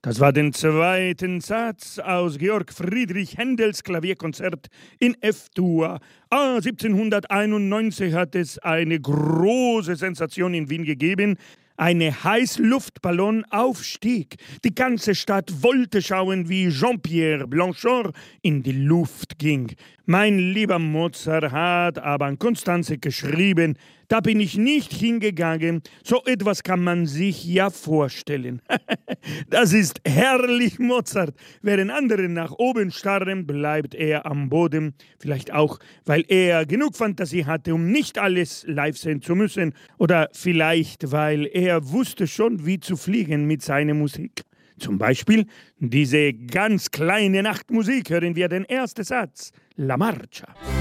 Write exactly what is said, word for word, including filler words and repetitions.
Das war den zweiten Satz aus Georg Friedrich Händels Klavierkonzert in F-Dur. Ah, siebzehnhunderteinundneunzig hat es eine große Sensation in Wien gegeben. Eine Heißluftballonaufstieg. Die ganze Stadt wollte schauen, wie Jean-Pierre Blanchard in die Luft ging. Mein lieber Mozart hat aber an Konstanze geschrieben, da bin ich nicht hingegangen. So etwas kann man sich ja vorstellen. Das ist herrlich, Mozart. Während andere nach oben starren, bleibt er am Boden. Vielleicht auch, weil er genug Fantasie hatte, um nicht alles live sehen zu müssen. Oder vielleicht, weil er wusste schon, wie zu fliegen mit seiner Musik. Zum Beispiel diese ganz kleine Nachtmusik. Hören wir den ersten Satz. La Marcia.